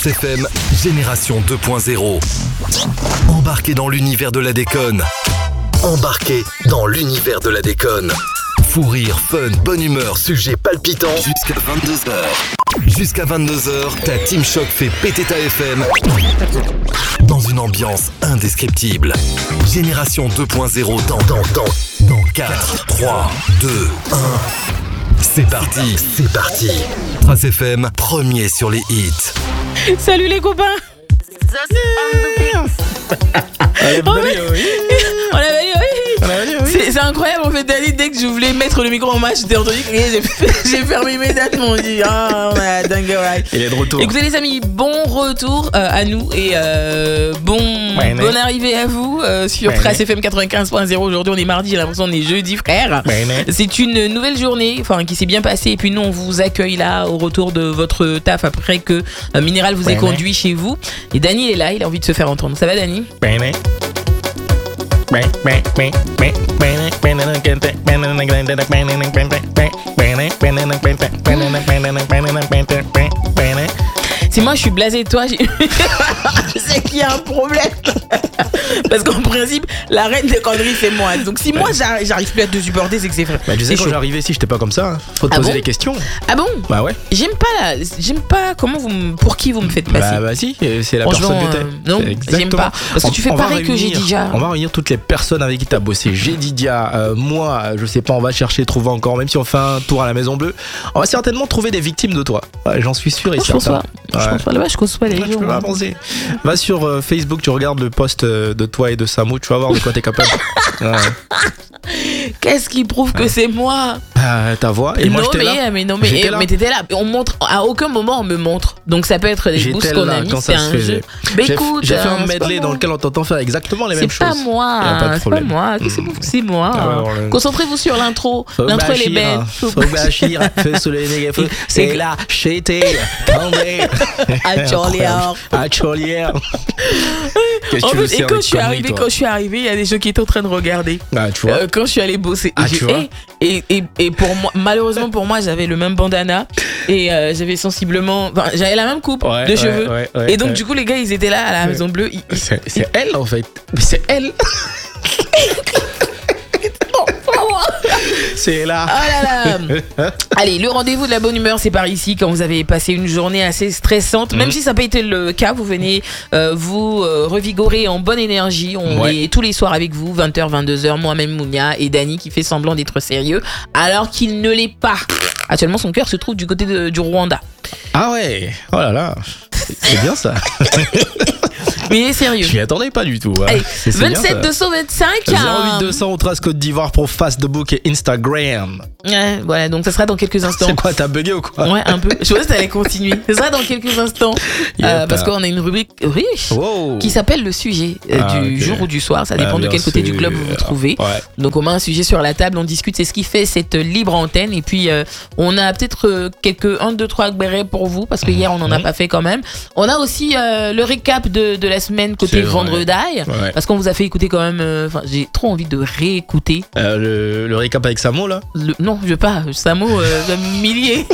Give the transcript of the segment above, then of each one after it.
Prince FM, Génération 2.0. Embarquez dans l'univers de la déconne. Embarquez dans l'univers de la déconne. Fou rire, fun, bonne humeur, sujet palpitant. Jusqu'à 22h. Jusqu'à 22h, ta Team Choc fait péter ta FM. Dans une ambiance indescriptible. Génération 2.0 dans 4, 3, 2, 1. C'est parti. Prince FM, premier sur les hits. Salut les copains. C'est incroyable en fait, Dani, dès que je voulais mettre le micro en match, j'étais entendu que j'ai fermé immédiatement. On dit on a dingue. Il est de retour. Écoutez les amis, bon retour à nous et bonne arrivée à vous sur Prince FM 95.0. Aujourd'hui on est mardi, j'ai l'impression qu'on est jeudi, frère. C'est une nouvelle journée, qui s'est bien passée et puis nous on vous accueille là au retour de votre taf après que Minéral vous ait conduit chez vous. Et Dani est là, il a envie de se faire entendre. Ça va Dani? Si moi je suis blasé de toi, c'est qu'il y a un problème. Parce qu'en principe, la reine des conneries c'est moi. Donc si moi j'arrive plus à te supporter, c'est que c'est vrai. Tu sais, quand j'arrivais ici, j'étais pas comme ça. Faut te poser les questions. Ah bon? Bah ouais. J'aime pas comment pour qui vous me faites passer. Bah si, c'est la personne que t'es. Non, j'aime pas. Parce que tu fais pareil que Jedidia. On va réunir toutes les personnes avec qui t'as bossé. Jedidia, moi, je sais pas, on va chercher, trouver encore. Même si on fait un tour à la Maison Bleue, on va certainement trouver des victimes de toi. Ouais, j'en suis sûr et certain. Je conçois les gens. Tu peux pas avancer. Va sur Facebook, tu regardes le post de toi et de Samu, tu vas voir de quoi t'es capable. Qu'est-ce qui prouve que c'est moi? Ta voix. Et moi j'étais là. Mais t'étais là. On montre, à aucun moment on me montre. Donc ça peut être des boosts qu'on a mis, c'est un jeu. Mais écoute, j'ai fait un medley dans lequel on t'entend faire exactement les mêmes choses. C'est pas moi. C'est pas moi. Qu'est-ce que c'est moi? Concentrez-vous sur l'intro. L'intro elle est belle. Faut bâchir, feu sous les négatifs. C'est là, j'étais tombé. À Chaulière. En fait, et quand je suis arrivé, il y a des gens qui étaient en train de regarder. Tu vois. Quand je suis allé bosser. Et pour moi, malheureusement pour moi, j'avais le même bandana et j'avais sensiblement, j'avais la même coupe de cheveux. Et donc du coup, les gars, ils étaient là à la Maison Bleue. C'est elle en fait. Mais c'est elle. C'est là. Oh là là. Allez, le rendez-vous de la bonne humeur, c'est par ici. Quand vous avez passé une journée assez stressante, même si ça n'a pas été le cas, vous venez vous revigorer en bonne énergie. On est tous les soirs avec vous, 20h, 22h, moi-même Mounia et Dani qui fait semblant d'être sérieux alors qu'il ne l'est pas. Actuellement, son cœur se trouve du côté du Rwanda. Ah ouais. Oh là là. C'est bien ça. Mais il est sérieux. Je m'y attendais pas du tout. Allez, 27 225 08 200 on trace Côte d'Ivoire pour Facebook et Instagram. Ouais, voilà, donc ça sera dans quelques instants. C'est quoi, t'as bugué ou quoi? Ouais, un peu. Je pensais que t'allais continuer. Ça sera dans quelques instants. Parce qu'on a une rubrique riche qui s'appelle le sujet du jour ou du soir. Ça dépend de quel côté du globe vous vous trouvez. Donc on met un sujet sur la table, on discute, c'est ce qui fait cette libre antenne. Et puis on a peut-être quelques 1, 2, 3 bérets pour vous parce que hier on en a pas fait quand même. On a aussi le récap de la semaine côté vendredi parce qu'on vous a fait écouter quand même. J'ai trop envie de réécouter. Le récap avec Samo là? Non, je veux pas. Samo, milliers.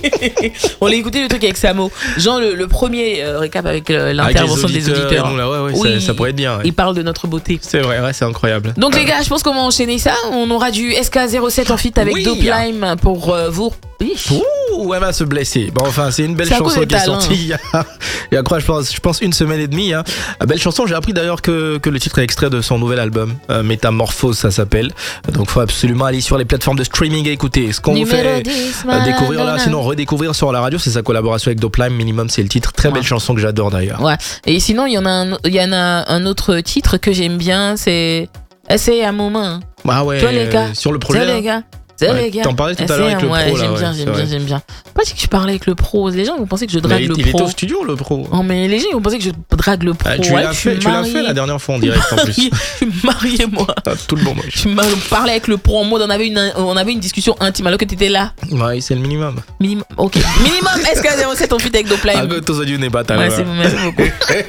On l'a écouté le truc avec Samo. Genre le premier récap avec l'intervention des auditeurs. Oui, ça pourrait être bien. Il parle de notre beauté. C'est vrai, c'est incroyable. Donc les gars, je pense qu'on va enchaîner ça. On aura du SK07 en feat avec Doplime pour vous. Elle va se blesser. Bon, enfin, c'est une belle chanson qui est sortie il y a quoi, je pense une semaine et demie. Belle chanson. J'ai appris d'ailleurs que le titre est extrait de son nouvel album, Métamorphose, ça s'appelle. Donc, faut absolument aller sur les plateformes de streaming et écouter. Ce qu'on vous fait découvrir là, sinon redécouvrir sur la radio, c'est sa collaboration avec Doplime. Minimum, c'est le titre. Très belle chanson que j'adore d'ailleurs. Ouais. Et sinon, il y en a un autre titre que j'aime bien, c'est un moment. Ah ouais. Toi les gars. Sur le projet. Les gars. Les gars. T'en parlais tout à l'heure avec le pro là. J'aime bien. Pas dit que je parlais avec le pro. Les gens vont penser que je drague le pro. Il est au studio le pro. Non mais les gens vont penser que je drague le pro. Tu l'as fait la dernière fois en direct en plus. Je suis marié moi. Tout le monde. Je parlais avec le pro en mode on avait une discussion intime alors que t'étais là. Ouais, c'est le minimum. Ok. Minimum SK07 en feat avec Doplime. Agoto Zodiou n'est pas ta. Merci beaucoup.